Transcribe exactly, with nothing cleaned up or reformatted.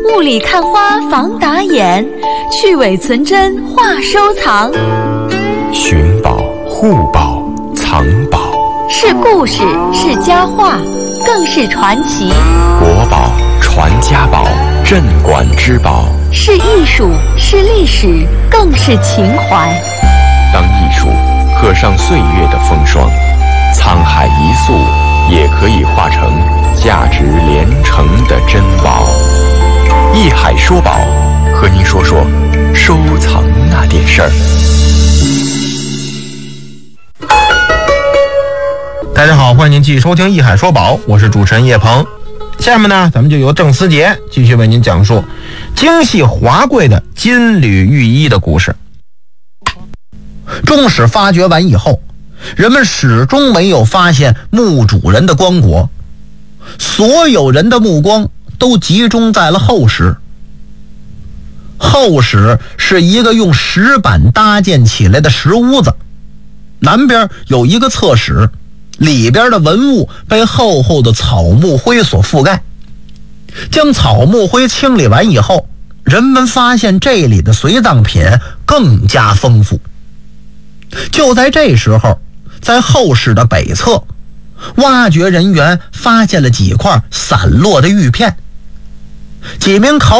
雾里看花防打眼，去伪存真话收藏。 寻宝、护宝、藏宝， 是故事，是佳话，更是传奇。 国宝、传家宝，镇馆之宝， 是艺术，是历史，更是情怀。 当艺术刻上岁月的风霜，沧海一粟也可以化成价值连城的珍宝。艺海说宝，和您说说收藏那点事儿。 大家好，欢迎您继续收听艺海说宝，我是主持人叶鹏。下面呢，咱们就由郑思杰继续为您讲述精细华贵的金缕玉衣的故事。中史发掘完以后，人们始终没有发现墓主人的棺椁，所有人的目光都集中在了后室。后室是一个用石板搭建起来的石屋子，南边有一个侧室，里边的文物被厚厚的草木灰所覆盖。将草木灰清理完以后，人们发现这里的随葬品更加丰富。就在这时候，在后室的北侧，挖掘人员发现了几块散落的玉片。几名考